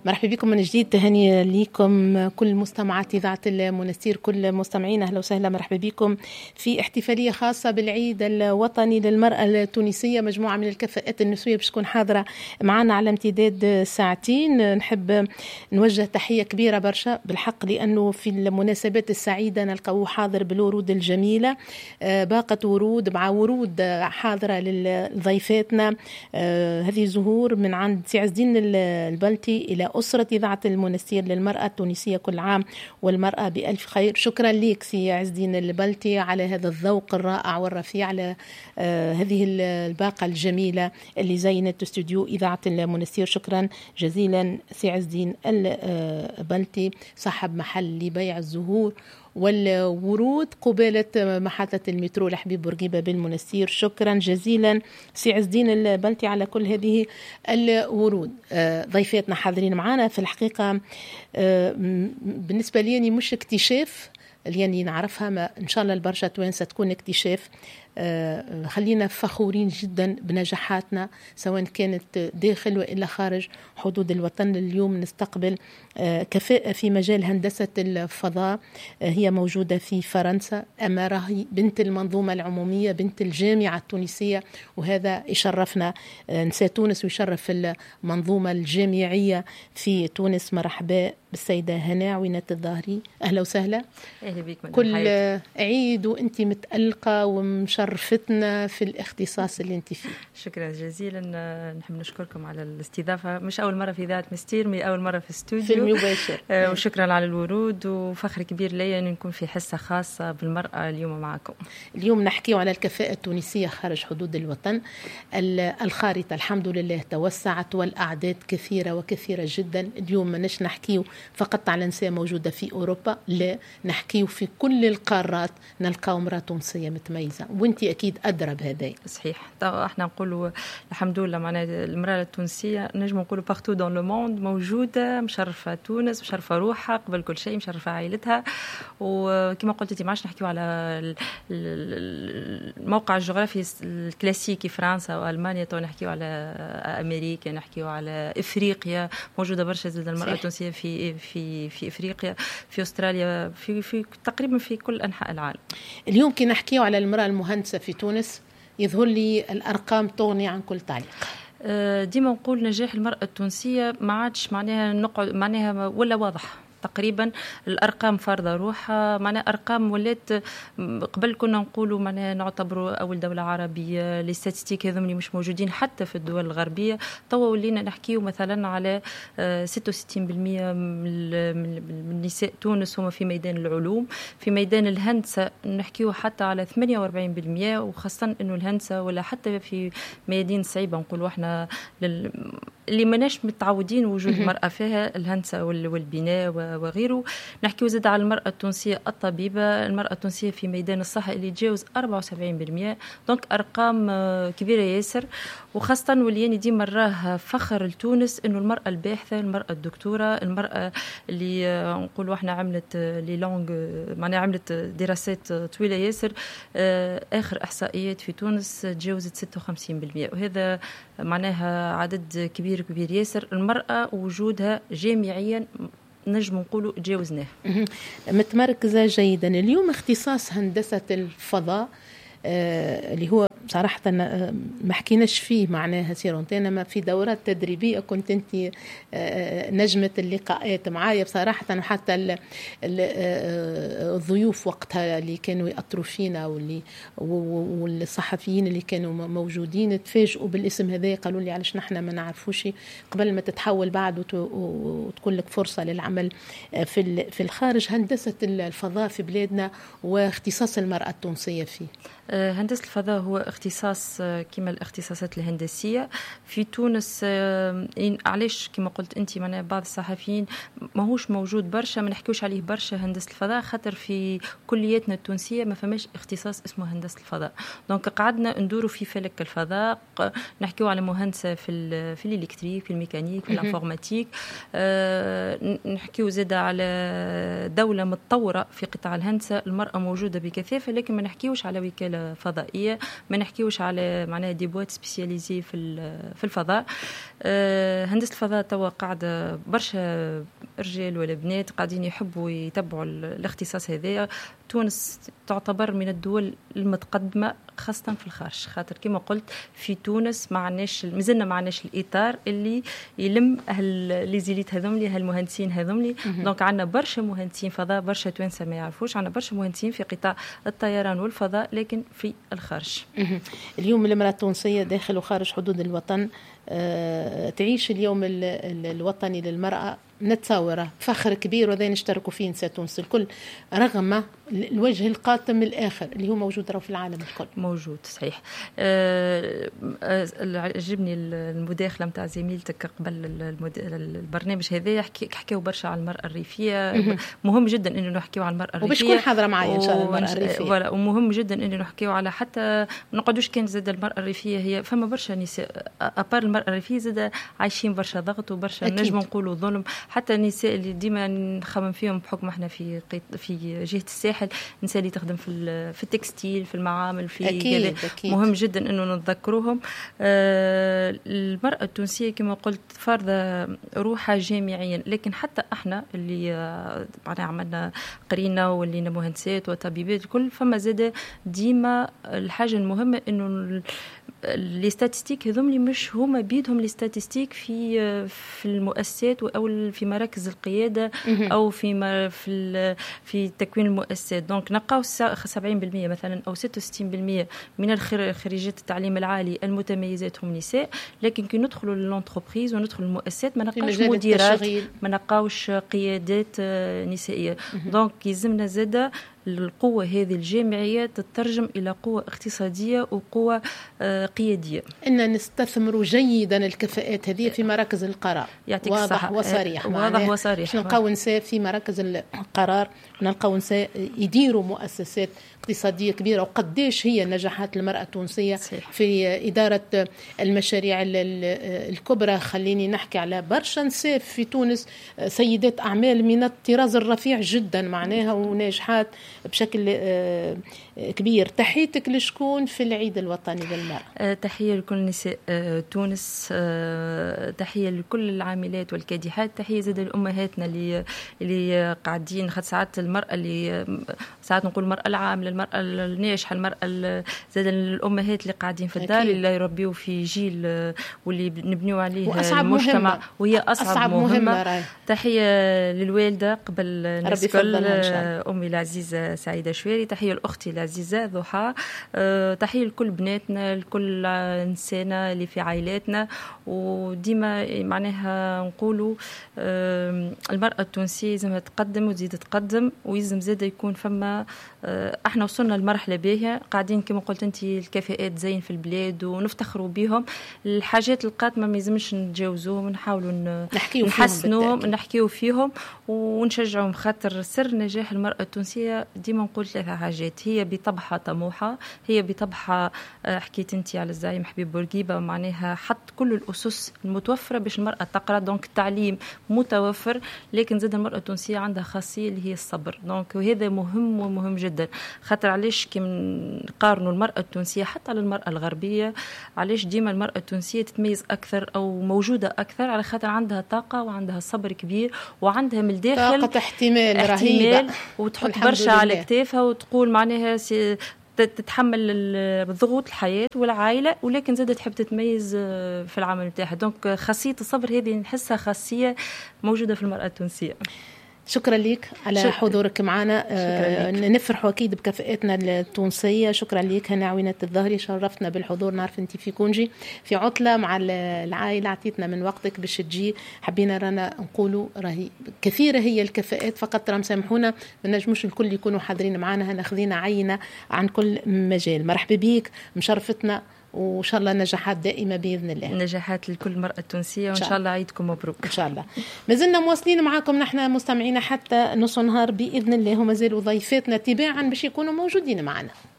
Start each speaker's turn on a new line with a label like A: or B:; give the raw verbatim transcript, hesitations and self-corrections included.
A: مرحبا بكم من جديد. تهاني ليكم كل مستمعات إذاعة المنستير، كل مستمعين أهلا وسهلا، مرحبا بكم في احتفالية خاصة بالعيد الوطني للمرأة التونسية. مجموعة من الكفاءات النسوية باش تكون حاضرة معنا على امتداد ساعتين. نحب نوجه تحية كبيرة برشا بالحق، لأنه في المناسبات السعيدة نلقاو حاضر بالورود الجميلة، باقة ورود مع ورود حاضرة لضيفاتنا. هذه زهور من عند سي عز الدين البلتي إلى أسرة إذاعة المنستير للمرأة التونسية، كل عام والمرأة بألف خير. شكرا لك سي عز الدين البلتي على هذا الذوق الرائع والرفيع، على آه هذه الباقة الجميلة اللي زينت استوديو إذاعة المنستير. شكرا جزيلا سي عز الدين البلتي، صاحب محل لبيع الزهور والورود قبالة محطة المترو لحبيب بورقيبة بالمنستير. شكرا جزيلا سي عز الدين البلتي على كل هذه الورود. ضيفاتنا حاضرين معنا في الحقيقة بالنسبة لي يعني مش اكتشاف اللي يعني نعرفها، ما إن شاء الله البرشا توانسة تكون اكتشاف. آه خلينا فخورين جدا بنجاحاتنا سواء كانت داخل وإلا خارج حدود الوطن. اليوم نستقبل آه كفاءة في مجال هندسة الفضاء، آه هي موجودة في فرنسا. أما راهي بنت المنظومة العمومية، بنت الجامعة التونسية، وهذا يشرفنا. آه نساء تونس ويشرف المنظومة الجامعية في تونس. مرحبا بالسيدة هناء عوينات الظاهري، أهلا وسهلا.
B: أهلا بك.
A: كل عيد وأنت متألقة ومشرفتنا في الاختصاص اللي أنت فيه.
B: شكرا جزيلا، نحب نشكركم على الاستضافة، مش أول مرة في إذاعة مستير، مي أول مرة في استوديو
A: في المباشر.
B: آه وشكرا على الورود، وفخر كبير لي أن نكون في حصة خاصة بالمرأة اليوم معكم.
A: اليوم نحكي على الكفاءة التونسية خارج حدود الوطن. الخارطة الحمد لله توسعت والأعداد كثيرة وكثيرة جدا. اليوم ما نش نحكي فقط على نساء موجودة في أوروبا، لا، نحكي في كل القارات نلقاو امرأة تونسية متميزة، وانت أكيد أدرى بهذا.
B: صحيح، احنا نقولوا الحمد لله معناها المرأة التونسية نجم نقولوا بارتو دون لو موند موجودة، مشرفة تونس، مشرفة روحها قبل كل شيء، مشرفة عائلتها. وكما قلت انت ما عادش نحكيو على الموقع الجغرافي الكلاسيكي فرنسا وألمانيا، تو نحكيو على أمريكا، نحكيو على إفريقيا، موجودة برشا زاد المرأة التونسية في في في إفريقيا، في أستراليا، في في تقريبا في كل أنحاء العالم.
A: اليوم كي نحكيو على المرأة المهندسة في تونس يظهر لي الأرقام تغني عن كل تعليق.
B: ديما نقول نجاح المرأة التونسية ما عادش معناها نقعد معناها ولا واضح، تقريبا الارقام فرضه روحها، معناها ارقام ولات. قبل كنا نقولوا معناها نعتبروا اول دوله عربيه، لي ستاتستيك هذوما مش موجودين حتى في الدول الغربيه. توا ولينا نحكيو مثلا على ستة وستين بالمئة من نساء تونس هما في ميدان العلوم. في ميدان الهندسه نحكيو حتى على ثمانية وأربعين بالمئة، وخاصه انه الهندسه ولا حتى في ميادين صعيبه نقولوا احنا لل... اللي ماناش متعودين وجود المراه فيها، الهندسه والبناء وغيره. نحكيو زاد على المرأة التونسية الطبيبة، المرأة التونسية في ميدان الصحة اللي تجاوز أربعة وسبعين بالمئة. دونك أرقام كبيرة ياسر، وخاصة ولياني ديما راه فخر لتونس إنه المرأة الباحثة، المرأة الدكتورة، المرأة اللي نقولوا احنا عملت لي لونغ معناها عملت دراسات طويلة ياسر. آخر إحصائيات في تونس تجاوزت ستة وخمسين بالمئة، وهذا معناها عدد كبير كبير ياسر. المرأة وجودها جامعيا نجم نقولوا تجاوزناه.
A: متمركزة جيدا. اليوم اختصاص هندسة الفضاء آه اللي هو صراحة ما حكيناش فيه معناها سيرونتين، ما في دورات تدريبية كنت انت آه نجمة اللقاءات معايا بصراحة، وحتى الضيوف وقتها اللي كانوا يأطروا فينا واللي والصحفيين اللي كانوا موجودين تفاجئوا بالاسم هذا، قالوا لي علاش نحن ما نعرفوش قبل ما تتحول بعد وتكون لك فرصة للعمل في في الخارج. هندسة الفضاء في بلادنا واختصاص المرأة التونسية فيه.
B: هندسة الفضاء هو اختصاص كما الاختصاصات الهندسية في تونس. علاش كما قلت انت معناها بعض الصحفيين ماهوش موجود برشا، ما نحكيوش عليه برشا هندسة الفضاء، خاطر في كلياتنا التونسية ما فماش اختصاص اسمه هندسة الفضاء. دونك قعدنا ندوروا في فلك الفضاء، نحكيو على مهندسة في في الالكتريك، في الميكانيك، في الانفورماتيك. أه نحكيو زاد على دولة متطورة في قطاع الهندسة، المرأة موجودة بكثافة، لكن ما نحكيوش على وكالة فضائية، ما نحكيوش على معناها دي بوات سبيسياليزي في في الفضاء. أه هندسة الفضاء توا قاعدة برشا رجال ولا بنات قاعدين يحبوا يتبعوا الاختصاص هذا. تونس تعتبر من الدول المتقدمة خاصة في الخارج، خاطر كما قلت في تونس ما عندناش مازلنا ما عندناش الإطار اللي يلم أهل لي زيليت هذوملي هالمهندسين هذوملي. دونك عندنا برشا مهندسين فضاء، برشا توانسة ما يعرفوش، عندنا برشا مهندسين في قطاع الطيران والفضاء لكن في الخارج.
A: اليوم المرأة التونسية داخل وخارج حدود الوطن أه تعيش اليوم الوطني للمرأة نتصوره فخر كبير، وذين يشتركوا فيه نساء تونس الكل رغم الوجه القاتم الآخر اللي هو موجود في العالم الكل.
B: موجود صحيح. أه عجبني المداخلة متاع زميلتك قبل البرنامج هذا، يحكي حكيوا برشا على المرأة الريفية. مهم جدا إنه نحكيو على المرأة الريفية،
A: وباش تكون حاضرة معي إن شاء الله المرأة الريفية.
B: ولا ومهم جدا إنه نحكيو على حتى ما نقعدوش كان زاد المرأة الريفية هي فما برشا نساء أبار المرأة الريفية زاد عايشين برشا ضغط وبرشا نجم نقولوا ظلم. حتى النساء اللي ديما نخمم فيهم بحكم احنا في في جهة الساحل، النساء اللي تخدم في في التكستيل في المعامل في
A: أكيد أكيد.
B: مهم جدا انه نتذكروهم. آه المرأة التونسية كما قلت فرضة روحها جامعيا، لكن حتى احنا اللي معناها عملنا قرينا واللي مهندسات وطبيبات الكل فما زاد ديما الحاجة المهمة انه لي ستاتستيك هذوم اللي مش هما بيدهم لي ستاتستيك في في المؤسسات او في مراكز القياده او في في في تكوين المؤسسات. دونك نلقاو سبعين بالمئة مثلا او ستة وستين بالمئة من خريجات التعليم العالي المتميزات هم نساء، لكن كي ندخلوا للانتربريز وندخلوا للمؤسسات ما نلقاوش مديرات، ما نلقاوش قيادات نسائيه. دونك يلزمنا زاده القوة هذه الجامعية تترجم إلى قوة اقتصادية وقوة قيادية.
A: إن نستثمروا جيدا الكفاءات هذه في مراكز القرار. واضح وصريح.
B: واضح وصريح.
A: نلقاو نساء في مراكز القرار، نلقاو نساء يديروا مؤسسات اقتصادية كبيرة. وقديش هي نجاحات المرأة التونسية في إدارة المشاريع الكبرى. خليني نحكي على برشا نساء في تونس سيدات أعمال من الطراز الرفيع جدا معناها وناجحات بشكل كبير. تحيتك لشكون في العيد الوطني للمرأة؟
B: تحية لكل نساء تونس، تحية لكل العاملات والكادحات، تحية زاد لأمهاتنا اللي اللي قاعدين. خد ساعات المرأة اللي ساعات نقول المرأة العاملة، المرأة الناجحة، المرأة زاد الأمهات اللي قاعدين في الدار اللي يربيوا في جيل واللي نبنيو عليه المجتمع مهمة. وهي أصعب, أصعب مهمة, مهمة. تحية للوالدة قبل الناس كل، أمي العزيزة سعيدة شويري، تحية لأختي العزيزة ضحى، أه تحية لكل بناتنا، لكل نسانا اللي في عائلاتنا. وديما معناها نقولوا أه المرأة التونسية لازم تقدم وتزيد تقدم، ويلزم زاد يكون فما أه احنا وصلنا لمرحلة باهية قاعدين كما قلت انت الكفاءات زين في البلاد ونفتخروا بهم. الحاجات القاتمة ما لازمش نتجاوزوهم، نحاولوا نحسنوهم، نحكيو فيهم ونشجعهم. خاطر سر نجاح المرأة التونسية ديما نقول ثلاثة حاجات: هي بطبعها طموحة، هي بطبعها حكيت انت على الزعيم حبيب بورقيبة معناها حط كل الأسس المتوفرة باش المرأة تقرأ. دونك التعليم متوفر، لكن زاد المرأة التونسية عندها خاصية اللي هي الصبر. دونك وهذا مهم ومهم جدا. خاطر علاش كي نقارنوا المرأة التونسية حتى على المرأة الغربية، علاش ديما المرأة التونسية تتميز أكثر أو موجودة أكثر؟ على خاطر عندها طاقة وعندها صبر كبير وعندها من الداخل
A: طاقة احتمال رهيبة،
B: وتحط برشا على كتافها وتقول معناها تتحمل ضغوط الحياة والعائلة، ولكن زادت تحب تتميز في العمل نتاعها. دونك خاصية الصبر هذه نحسها خاصية موجودة في المرأة التونسية.
A: شكرا لك على شكرا. حضورك معنا. آه نفرح أكيد بكفاءتنا التونسية. شكرا لك هنا عوينة الظهري، شرفتنا بالحضور. نعرف أنت في كونجي في عطلة مع العائلة، عطيتنا من وقتك باش تجي. حبينا رانا نقولوا راهي كثيرة هي الكفاءات، فقط راه مسامحونا ما نجموش الكل يكونوا حاضرين معنا. هنا خذينا عينة عن كل مجال. مرحبا بيك، مشرفتنا، وإن شاء الله نجاحات دائمة بإذن الله.
B: نجاحات لكل مرأة تونسية، وإن شاء الله عيدكم مبروك.
A: إن شاء الله. ما زلنا مواصلين معكم نحن مستمعين حتى نص نهار بإذن الله، وما زالوا ضيفاتنا تباعا باش يكونوا موجودين معنا.